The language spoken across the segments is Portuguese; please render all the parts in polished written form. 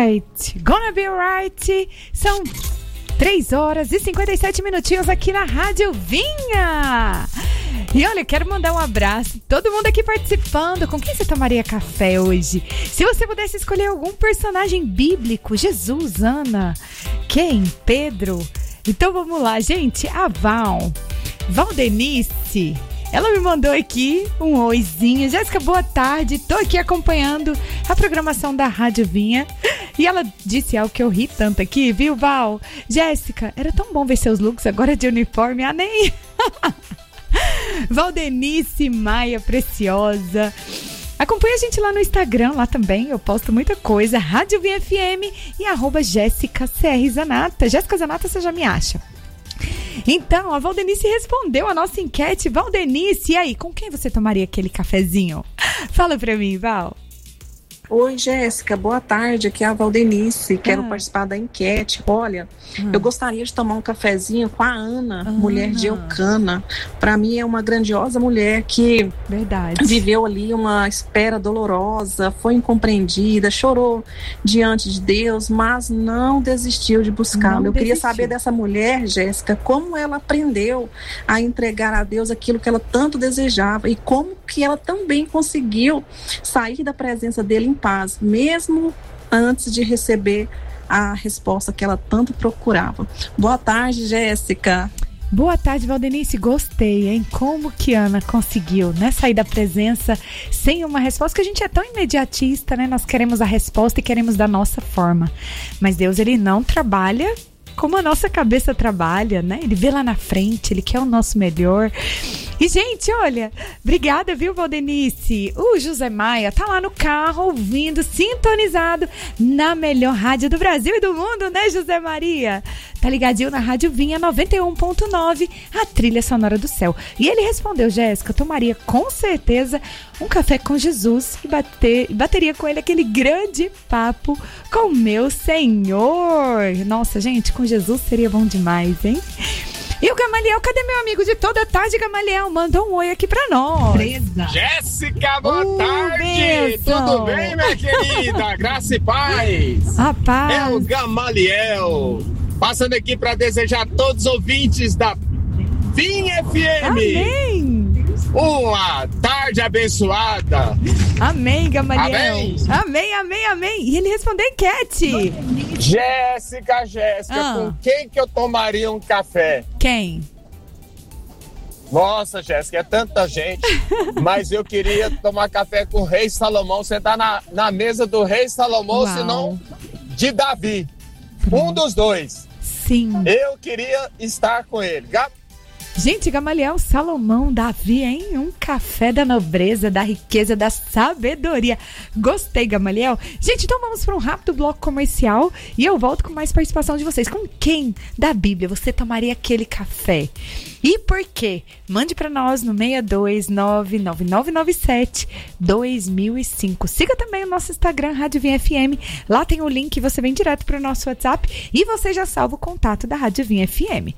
right, gonna be right. São 3 horas e 57 minutinhos aqui na Rádio Vinha. E olha, quero mandar um abraço, todo mundo aqui participando. Com quem você tomaria café hoje? Se você pudesse escolher algum personagem bíblico, Jesus, Ana, quem? Pedro? Então vamos lá, gente. A Valdenice, ela me mandou aqui um oizinho. Jéssica, boa tarde. Tô aqui acompanhando a programação da Rádio Vinha. E ela disse algo que eu ri tanto aqui, viu, Val? Jéssica, era tão bom ver seus looks agora de uniforme. Ah, nem... Valdenice Maia, preciosa. Acompanha a gente lá no Instagram, lá também eu posto muita coisa. Rádio Vinha FM e @Jéssica CR Zanata. Jéssica Zanata, você já me acha. Então, a Valdenice respondeu a nossa enquete. Valdenice, e aí, com quem você tomaria aquele cafezinho? Fala pra mim, Val. Oi, Jéssica, boa tarde, aqui é a Valdenice, quero participar da enquete. Olha, eu gostaria de tomar um cafezinho com a Ana, mulher de Eucana. Para mim é uma grandiosa mulher que viveu ali uma espera dolorosa, foi incompreendida, chorou diante de Deus, mas não desistiu de buscá-lo. Eu queria saber dessa mulher, Jéssica, como ela aprendeu a entregar a Deus aquilo que ela tanto desejava e como que ela também conseguiu sair da presença dele em paz, mesmo antes de receber a resposta que ela tanto procurava. Boa tarde, Jéssica. Boa tarde, Valdenice. Gostei, hein? Como que Ana conseguiu, né? Sair da presença sem uma resposta, que a gente é tão imediatista, né? Nós queremos a resposta e queremos da nossa forma. Mas Deus, ele não trabalha como a nossa cabeça trabalha, né? Ele vê lá na frente, ele quer o nosso melhor. E, gente, olha, obrigada, viu, Valdenice? O José Maia tá lá no carro, ouvindo, sintonizado na melhor rádio do Brasil e do mundo, né, José Maria? Tá ligadinho na Rádio Vinha 91.9, a trilha sonora do céu. E ele respondeu, Jéssica, eu tomaria com certeza um café com Jesus e bateria com ele aquele grande papo com meu Senhor. Nossa, gente, com Jesus seria bom demais, hein? E o Gamaliel, cadê meu amigo de toda tarde, Gamaliel? Mandou um oi aqui pra nós. Jéssica, boa tarde! Benção. Tudo bem, minha querida? Graça e paz! Rapaz! É o Gamaliel, passando aqui pra desejar a todos os ouvintes da Vinha FM. Amém! Uma tarde abençoada. Amém, Gamaliel. Amém. Amém. E ele respondeu a enquete. Jéssica, com quem que eu tomaria um café? Quem? Nossa, Jéssica, é tanta gente. Mas eu queria tomar café com o rei Salomão, sentar na mesa do rei Salomão, senão de Davi. Um dos dois. Sim. Eu queria estar com ele. Gente, Gamaliel, Salomão, Davi, hein? Um café da nobreza, da riqueza, da sabedoria. Gostei, Gamaliel. Gente, então vamos para um rápido bloco comercial e eu volto com mais participação de vocês. Com quem da Bíblia você tomaria aquele café? E por quê? Mande para nós no 6299997-2005. Siga também o nosso Instagram, Rádio Vinha FM. Lá tem o link, você vem direto para o nosso WhatsApp e você já salva o contato da Rádio Vinha FM.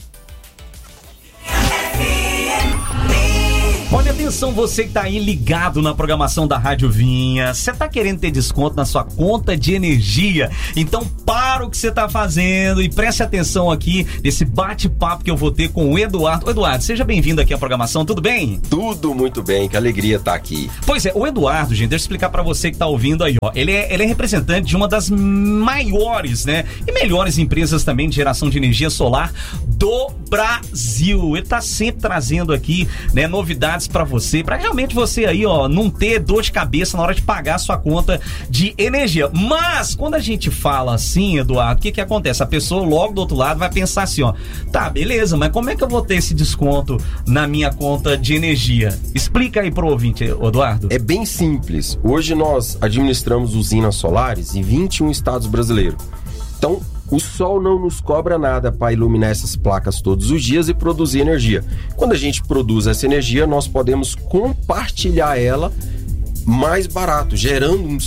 Olha, atenção, você que tá aí ligado na programação da Rádio Vinha. Você tá querendo ter desconto na sua conta de energia? Então para o que você tá fazendo e preste atenção aqui nesse bate-papo que eu vou ter com o Eduardo. Eduardo, seja bem-vindo aqui à programação, tudo bem? Tudo muito bem, que alegria estar aqui. Pois é, o Eduardo, gente, deixa eu explicar pra você que tá ouvindo aí, ó. Ele é representante de uma das maiores, né, e melhores empresas também de geração de energia solar do Brasil. Ele tá sempre trazendo aqui, né, novidades pra você, pra realmente você aí, ó, não ter dor de cabeça na hora de pagar a sua conta de energia. Mas, quando a gente fala assim, Eduardo, o que acontece? A pessoa logo do outro lado vai pensar assim, ó, tá, beleza, mas como é que eu vou ter esse desconto na minha conta de energia? Explica aí pro ouvinte, Eduardo. É bem simples. Hoje nós administramos usinas solares em 21 estados brasileiros. Então, o sol não nos cobra nada para iluminar essas placas todos os dias e produzir energia. Quando a gente produz essa energia, nós podemos compartilhar ela mais barato, gerando um desconto.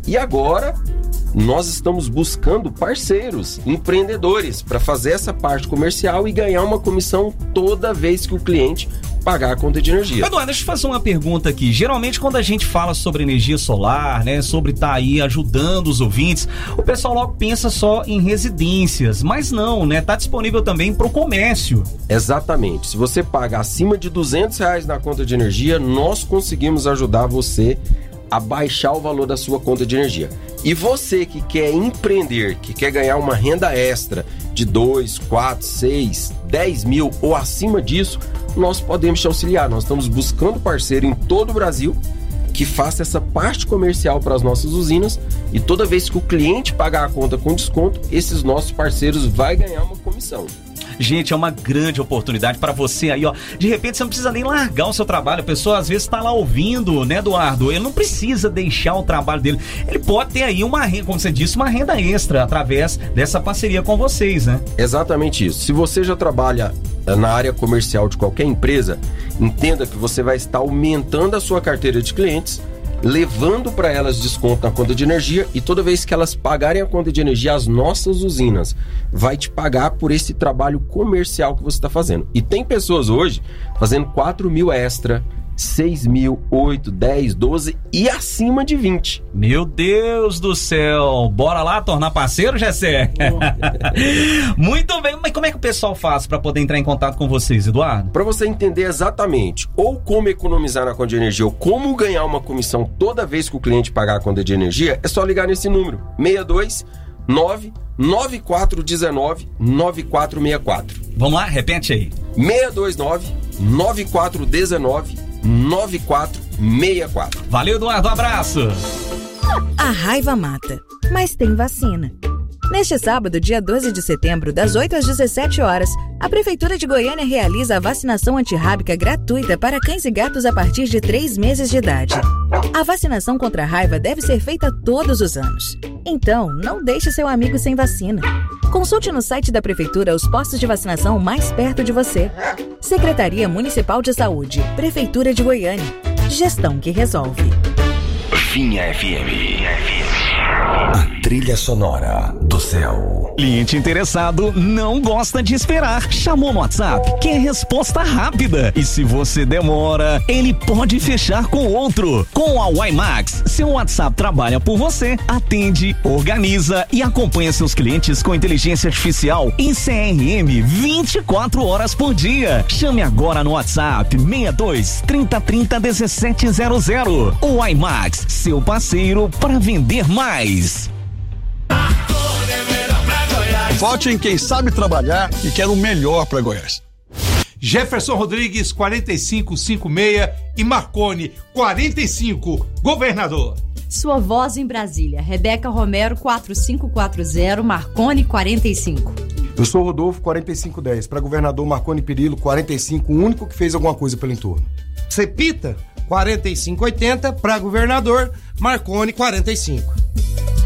E agora nós estamos buscando parceiros, empreendedores, para fazer essa parte comercial e ganhar uma comissão toda vez que o cliente pagar a conta de energia. Eduardo, deixa eu fazer uma pergunta aqui. Geralmente, quando a gente fala sobre energia solar, né, sobre estar aí ajudando os ouvintes, o pessoal logo pensa só em residências, mas não, né? Tá disponível também para o comércio. Exatamente. Se você paga acima de R$200 na conta de energia, nós conseguimos ajudar você a baixar o valor da sua conta de energia. E você que quer empreender, que quer ganhar uma renda extra de 2, 4, 6, 10 mil ou acima disso, nós podemos te auxiliar. Nós estamos buscando parceiro em todo o Brasil que faça essa parte comercial para as nossas usinas, e toda vez que o cliente pagar a conta com desconto, esses nossos parceiros vai ganhar uma comissão. Gente, é uma grande oportunidade para você aí, ó. De repente você não precisa nem largar o seu trabalho. A pessoa às vezes está lá ouvindo, né, Eduardo? Ele não precisa deixar o trabalho dele. Ele pode ter aí uma renda, como você disse, uma renda extra através dessa parceria com vocês, né? Exatamente isso. Se você já trabalha na área comercial de qualquer empresa, entenda que você vai estar aumentando a sua carteira de clientes, levando para elas desconto na conta de energia, e toda vez que elas pagarem a conta de energia, as nossas usinas vai te pagar por esse trabalho comercial que você está fazendo. E tem pessoas hoje fazendo 4 mil extra, 6 mil, 8, 10, 12 e acima de 20. Meu Deus do céu! Bora lá tornar parceiro, Gessé? Muito bem, mas como é que o pessoal faz para poder entrar em contato com vocês, Eduardo? Para você entender exatamente ou como economizar na conta de energia ou como ganhar uma comissão toda vez que o cliente pagar a conta de energia, é só ligar nesse número, 629-9419-9464. Vamos lá, repete aí. 629-9419-9464. Valeu, Eduardo, um abraço. A raiva mata, mas tem vacina. Neste sábado, dia 12 de setembro, das 8 às 17 horas, a Prefeitura de Goiânia realiza a vacinação antirrábica gratuita para cães e gatos a partir de 3 meses de idade. A vacinação contra a raiva deve ser feita todos os anos. Então, não deixe seu amigo sem vacina. Consulte no site da Prefeitura os postos de vacinação mais perto de você. Secretaria Municipal de Saúde, Prefeitura de Goiânia. Gestão que resolve. Vinha FM. A trilha sonora do céu. Cliente interessado não gosta de esperar. Chamou no WhatsApp, quer resposta rápida. E se você demora, ele pode fechar com outro. Com a WiMax, seu WhatsApp trabalha por você, atende, organiza e acompanha seus clientes com inteligência artificial em CRM 24 horas por dia. Chame agora no WhatsApp 62 3030 1700. O WiMax, seu parceiro para vender mais. Vote em quem sabe trabalhar e quer o melhor para Goiás. Jefferson Rodrigues, 4556 e Marconi, 45, governador. Sua voz em Brasília, Rebeca Romero, 4540, Marconi, 45. Eu sou Rodolfo, 4510, para governador Marconi Perillo, 45, o único que fez alguma coisa pelo entorno. Cepita, 4580, para governador Marconi, 45.